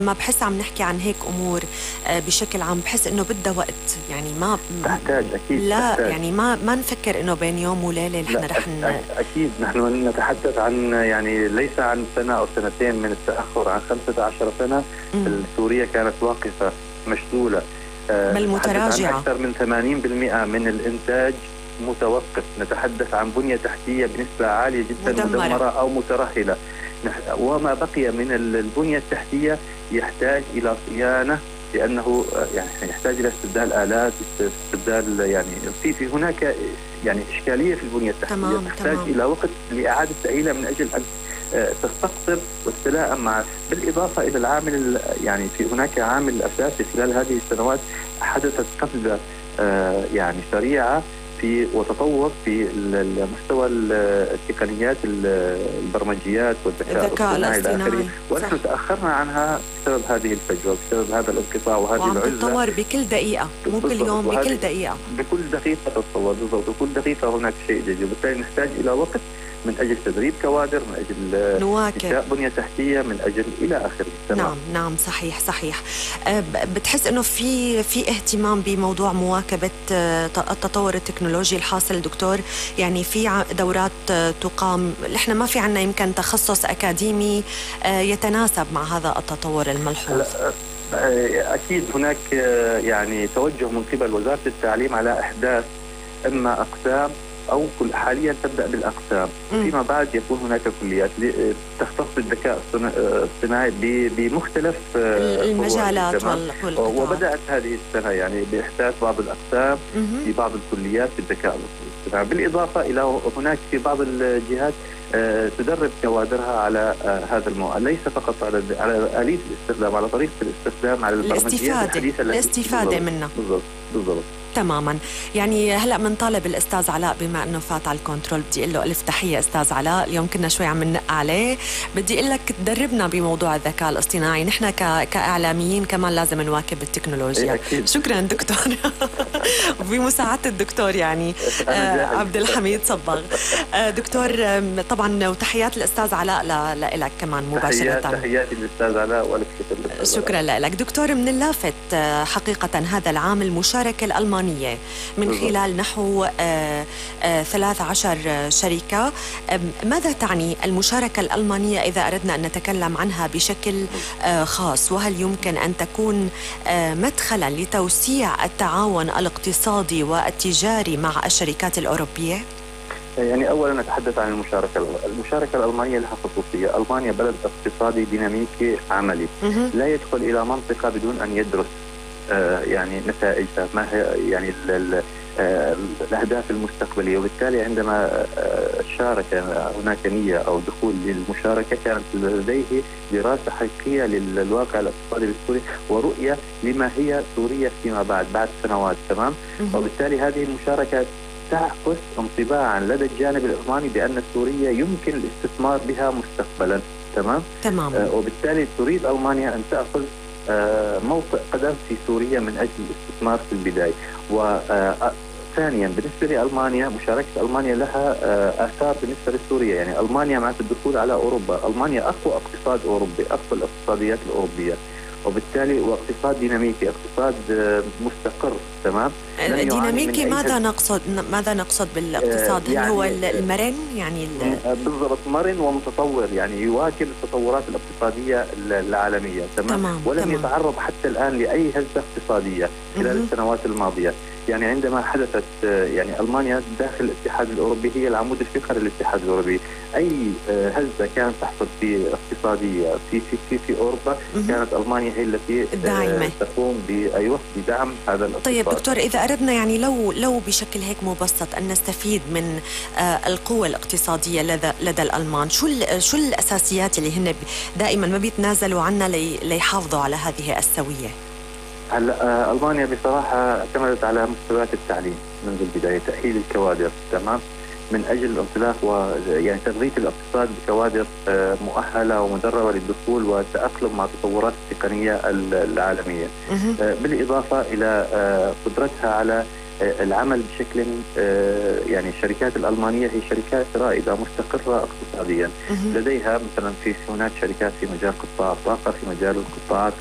ما بحس عم نحكي عن هيك امور بشكل عام، بحس انه بدها وقت، يعني ما تحتاج أكيد لا تحتاج. يعني ما نفكر انه بين يوم وليله نحن لا رح أكيد نحن نتحدث عن يعني ليس عن سنة أو سنتين من التأخر، عن 15 سنة. سوريا كانت واقفة مشلولة. بل نتحدث عن متراجعه. أكثر من 80% من الإنتاج متوقف. نتحدث عن بنية تحتية بنسبة عالية جدا مدمرة أو مترهلة. وما بقي من البنية التحتية يحتاج إلى صيانة، لأنه يعني يحتاج إلى استبدال آلات، استبدال يعني في هناك يعني إشكالية في البنية التحتية. تحتاج إلى وقت لإعادة تأهيلها من أجل أن تستقطب والتلائم مع، بالإضافة إلى العامل يعني في هناك عامل أساسي خلال هذه السنوات حدثت قفزة يعني سريعة في وتطور في مستوى التقنيات البرمجيات والذكاء الاصطناعي إلى آخره، ونحن تأخرنا عنها بسبب هذه الفجوة، بسبب هذا الانقطاع وهذه العزلة. وعم تتطور بكل دقيقة، مو كل يوم، بكل دقيقة. بكل دقيقة تتطور بالضبط، وكل دقيقة هناك شيء جديد، وبالتالي نحتاج إلى وقت من أجل تدريب كوادر، من أجل إنشاء بنية تحتية، من أجل إلى آخره. نعم صحيح. بتحس إنه في اهتمام بموضوع مواكبة التطور التكنولوجي الحاصل دكتور؟ يعني في دورات تقام، إحنا ما في عنا يمكن تخصص أكاديمي يتناسب مع هذا التطور الملحوظ. أكيد هناك يعني توجه من قبل وزارة التعليم على إحداث إما أقسام أو حاليا تبدأ بالأقسام، فيما بعد يكون هناك كليات تختص بالذكاء الصناعي بمختلف المجالات وبدأت هذه السنة يعني بإحداث بعض الأقسام في بعض الكليات بالذكاء الاصطناعي، بالإضافة إلى هناك في بعض الجهات تدرب كوادرها على هذا الموضوع، ليس فقط على آلية الاستخدام، على طريقة الاستخدام، على البرمجيات الحديثة الاستفادة منها. بالضبط تماما. يعني هلا بنطالب الاستاذ علاء، بما انه فات على الكنترول، بدي اقول له الف تحيه استاذ علاء، اليوم كنا شوي عم ننق عليه، بدي اقول لك تدربنا بموضوع الذكاء الاصطناعي، نحن كاعلاميين كمان لازم نواكب التكنولوجيا. شكرا دكتور. بمساعده الدكتور يعني عبد الحميد صباغ. دكتور طبعا وتحيات الاستاذ علاء لك كمان مباشره. تحياتي للاستاذ علاء والف شكرا لك دكتور. من اللافت حقيقه هذا العام المشاركه الالمانيه من خلال نحو 13 شركة. ماذا تعني المشاركة الألمانية إذا أردنا أن نتكلم عنها بشكل خاص؟ وهل يمكن أن تكون مدخلا لتوسيع التعاون الاقتصادي والتجاري مع الشركات الأوروبية؟ يعني أولا نتحدث عن المشاركة الألمانية لها خصوصية. ألمانيا بلد اقتصادي ديناميكي عملي، لا يدخل إلى منطقة بدون أن يدرس يعني نتائجها، ما هي يعني الأهداف المستقبلية، وبالتالي عندما شارك هناك نية أو دخول للمشاركة كانت لديه دراسة حقيقية للواقع الاقتصادي السوري ورؤية لما هي سوريا فيما بعد سنوات. تمام. وبالتالي هذه المشاركة تعكس انطباعا لدى الجانب الألماني بأن سوريا يمكن الاستثمار بها مستقبلا. تمام. وبالتالي تريد ألمانيا أن تأخذ موطئ قدم في سوريا من أجل الاستثمار في البداية. وثانيا بالنسبة لألمانيا، مشاركة ألمانيا لها آثار بالنسبة لسوريا. يعني ألمانيا مع الدخول على أوروبا، ألمانيا أقوى اقتصاد أوروبي، أقوى الاقتصاديات الأوروبية، وبالتالي واقتصاد ديناميكي، اقتصاد مستقر. تمام. ديناميكي ماذا نقصد بالاقتصاد؟ يعني هل هو المرن يعني بالضبط، مرن ومتطور، يعني يواكب التطورات الاقتصادية العالمية. تمام. ولم يتعرض حتى الآن لأي هزة اقتصادية خلال السنوات الماضية. يعني عندما حدثت يعني ألمانيا داخل الاتحاد الأوروبي هي العمود الفقري للاتحاد الأوروبي، أي هزة كانت تحصل في اقتصادية في أوروبا كانت ألمانيا هي التي تقوم بدعم هذا الاقتصاد. طيب دكتور، إذا أردنا يعني لو بشكل هيك مبسط أن نستفيد من القوة الاقتصادية لدى الألمان، شو الأساسيات اللي هن دائما ما بيتنازلوا عنها ليحافظوا على هذه السوية؟ هلا ألمانيا بصراحة اعتمدت على مستويات التعليم منذ البداية، تأهيل الكوادر. تمام. من أجل الانطلاق ويعني تغذية الاقتصاد بكوادر مؤهلة ومدربة للدخول والتأقلم مع التطورات التقنية العالمية، بالإضافة إلى قدرتها على العمل بشكل يعني الشركات الألمانية هي شركات رائدة مستقرة اقتصاديا، لديها مثلا في هناك شركات في مجال قطاع الطاقة، في مجال القطاعات